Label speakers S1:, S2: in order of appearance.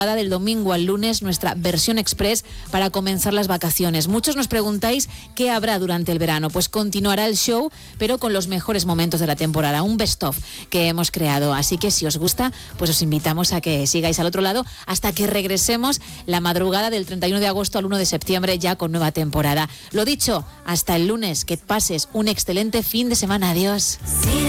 S1: del domingo al lunes, nuestra versión express para comenzar las vacaciones. Muchos nos preguntáis qué habrá durante el verano. Pues continuará el show, pero con los mejores momentos de la temporada, un best of que hemos creado. Así que si os gusta, pues os invitamos a que sigáis al otro lado hasta que regresemos la madrugada del 31 de agosto al 1 de septiembre ya con nueva temporada. Lo dicho, hasta el lunes, que pases un excelente fin de semana. Adiós.